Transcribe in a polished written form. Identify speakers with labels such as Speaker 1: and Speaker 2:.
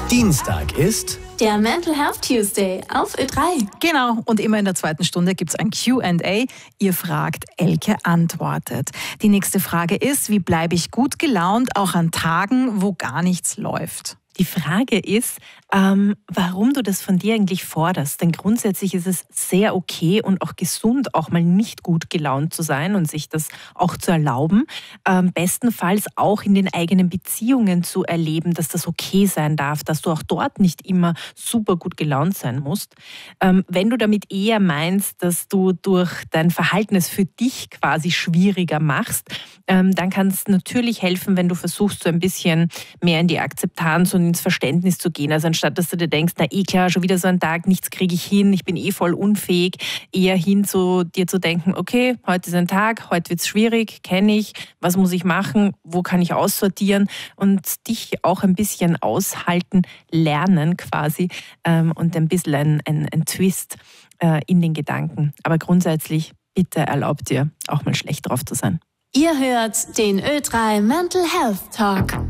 Speaker 1: Dienstag ist
Speaker 2: der Mental Health Tuesday auf Ö3.
Speaker 3: Genau, und immer in der zweiten Stunde gibt es ein Q&A. Ihr fragt, Elke antwortet. Die nächste Frage ist, wie bleibe ich gut gelaunt, auch an Tagen, wo gar nichts läuft?
Speaker 4: Die Frage ist, warum du das von dir eigentlich forderst. Denn grundsätzlich ist es sehr okay und auch gesund, auch mal nicht gut gelaunt zu sein und sich das auch zu erlauben. Bestenfalls auch in den eigenen Beziehungen zu erleben, dass das okay sein darf, dass du auch dort nicht immer super gut gelaunt sein musst. Wenn du damit eher meinst, dass du durch dein Verhalten es für dich quasi schwieriger machst, dann kann es natürlich helfen, wenn du versuchst, so ein bisschen mehr in die Akzeptanz und ins Verständnis zu gehen. Also anstatt, dass du dir denkst, na klar, schon wieder so ein Tag, nichts kriege ich hin, ich bin voll unfähig, eher hin zu dir zu denken, okay, heute ist ein Tag, heute wird es schwierig, kenne ich, was muss ich machen, wo kann ich aussortieren und dich auch ein bisschen aushalten, lernen quasi und ein bisschen ein Twist in den Gedanken. Aber grundsätzlich, bitte erlaub dir, auch mal schlecht drauf zu sein.
Speaker 2: Ihr hört den Ö3 Mental Health Talk.